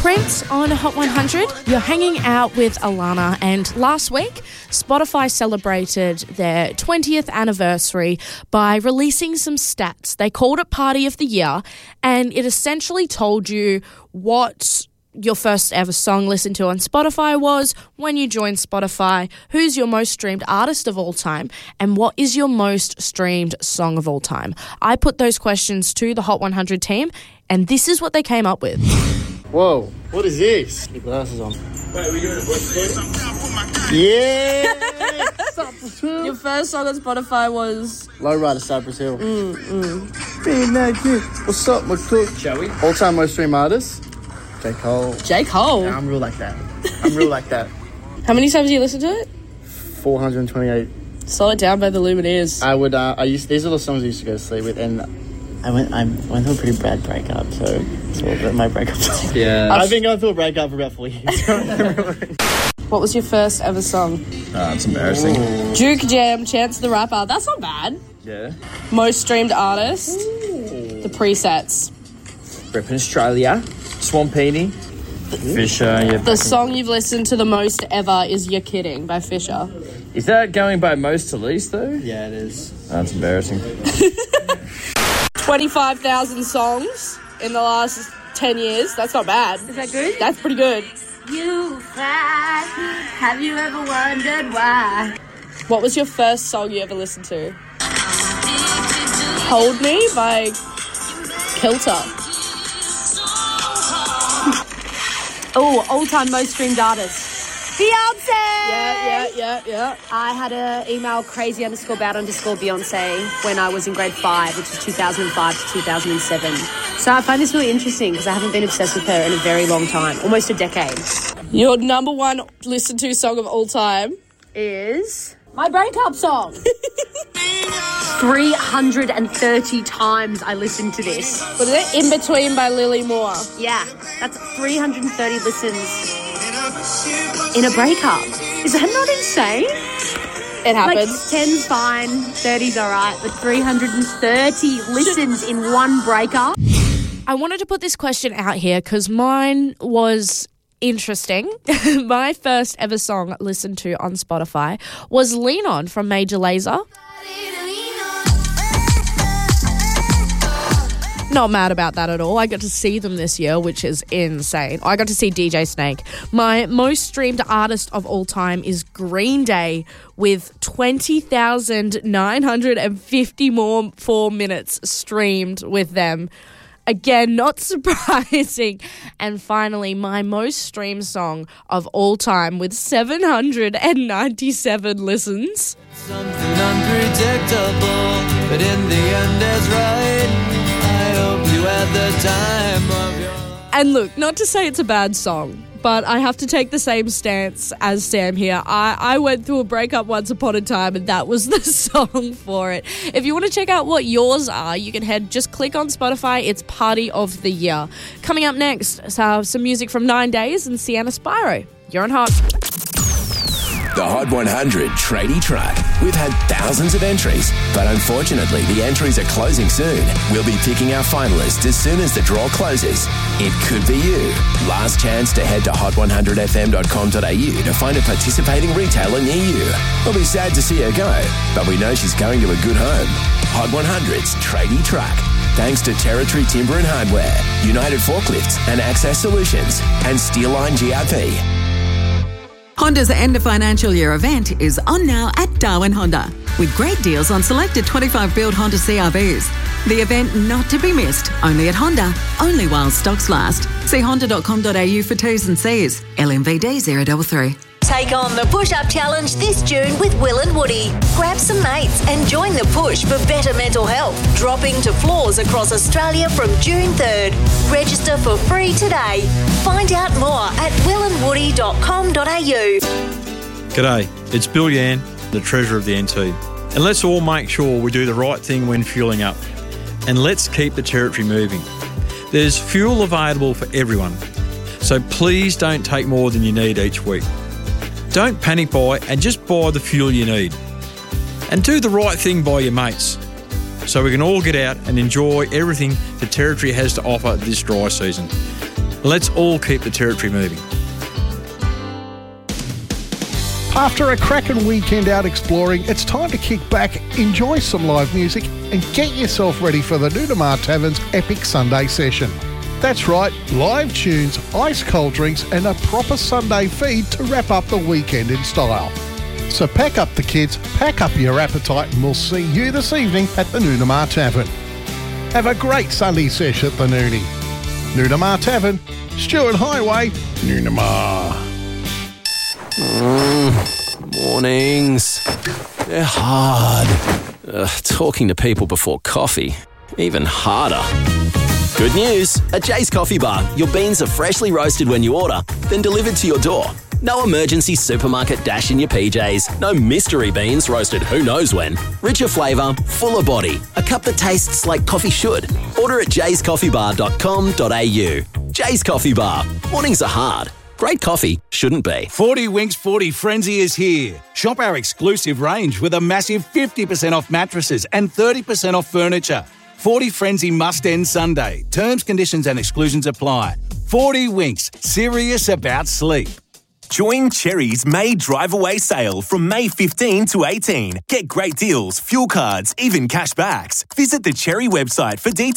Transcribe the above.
Prince on Hot 100. You're hanging out with Alana, and last week Spotify celebrated their 20th anniversary by releasing some stats. They called it Party of the Year, and it essentially told you what your first ever song listened to on Spotify was, when you joined Spotify, who's your most streamed artist of all time, and what is your most streamed song of all time. I put those questions to the Hot 100 team, and this is what they came up with. Whoa, what is this? Your glasses on. Wait, we going to Yeah! Cypress Hill. Your first song on Spotify was Lowrider, Cypress Hill. Being that good. What's up, my cook? Shall we? All-time most streamed artist? J. Cole. J. Cole? Yeah, I'm real like that. How many times have you listened to it? 428. Slow It Down by the Lumineers. I would, these are the songs I used to go to sleep with, and I went through a pretty bad breakup, so it's all about my breakup song. Yeah. I've been going through a breakup for about 4 years. What was your first ever song? It's embarrassing. Duke Jam, Chance the Rapper. That's not bad. Yeah. Most streamed artist. The presets. Rep in Australia. Swampini. Fisher. Yeah. The song you've listened to the most ever is You're Kidding by Fisher. Is that going by most to least, though? Yeah, it is. That's embarrassing. 25,000 songs in the last 10 years. That's not bad. Is that good? That's pretty good. You fly. Have you ever wondered why? What was your first song you ever listened to? Hold Me by Kilter. Oh, all-time most streamed artist. Beyonce! Yeah. I had an email crazy_bout_Beyonce when I was in grade 5, which was 2005 to 2007. So I find this really interesting because I haven't been obsessed with her in a very long time, almost a decade. Your number one listened to song of all time Is my breakup song. 330 times I listened to this. What is it? In Between by Lily Moore. Yeah, that's 330 listens in a breakup. Is that not insane? It happens. Like 10's fine, 30's alright, but 330 listens in one breakup. I wanted to put this question out here because mine was interesting. My first ever song listened to on Spotify was Lean On from Major Lazer. Not mad about that at all. I got to see them this year, which is insane. I got to see DJ Snake. My most streamed artist of all time is Green Day with 20,954 minutes streamed with them. Again, not surprising. And finally, my most streamed song of all time with 797 listens. Something unpredictable, but in the end is right. I hope you had the time of your life. And look, not to say it's a bad song, but I have to take the same stance as Sam here. I went through a breakup once upon a time, and that was the song for it. If you want to check out what yours are, you can just click on Spotify. It's Party of the Year. Coming up next, some music from 9 Days and Sienna Spyro. You're on Hot. The Hot 100 Tradie Truck. We've had thousands of entries, but unfortunately the entries are closing soon. We'll be picking our finalists as soon as the draw closes. It could be you. Last chance to head to hot100fm.com.au to find a participating retailer near you. We'll be sad to see her go, but we know she's going to a good home. Hot 100's Tradie Truck. Thanks to Territory Timber and Hardware, United Forklifts and Access Solutions, and Steelline GRP. Honda's end of financial year event is on now at Darwin Honda, with great deals on selected 25-build Honda CRVs. The event not to be missed, only at Honda, only while stocks last. See honda.com.au for T's and C's. LMVD 033. Take on the Push-Up Challenge this June with Will and Woody. Grab some mates and join the push for better mental health. Dropping to floors across Australia from June 3rd. Register for free today. Find out more at willandwoody.com.au. G'day, it's Bill Yan, the Treasurer of the NT. And let's all make sure we do the right thing when fueling up. And let's keep the Territory moving. There's fuel available for everyone. So please don't take more than you need each week. Don't panic buy and just buy the fuel you need. And do the right thing by your mates so we can all get out and enjoy everything the Territory has to offer this dry season. Let's all keep the territory moving. After a cracking weekend out exploring, it's time to kick back, enjoy some live music and get yourself ready for the Noonamar Tavern's epic Sunday session. That's right, live tunes, ice cold drinks and a proper Sunday feed to wrap up the weekend in style. So pack up the kids, pack up your appetite and we'll see you this evening at the Noonamar Tavern. Have a great Sunday sesh at the Noonie. Noonamar Tavern, Stewart Highway, Noonamar. Mornings. They're hard. Talking to people before coffee, even harder. Good news. At Jay's Coffee Bar, your beans are freshly roasted when you order, then delivered to your door. No emergency supermarket dash in your PJs. No mystery beans roasted who knows when. Richer flavour, fuller body. A cup that tastes like coffee should. Order at jayscoffeebar.com.au. Jay's Coffee Bar. Mornings are hard. Great coffee shouldn't be. 40 Winks 40 Frenzy is here. Shop our exclusive range with a massive 50% off mattresses and 30% off furniture. 40 Frenzy must end Sunday. Terms, conditions and exclusions apply. 40 Winks, serious about sleep. Join Cherry's May Drive Away sale from May 15 to 18. Get great deals, fuel cards, even cashbacks. Visit the Cherry website for details.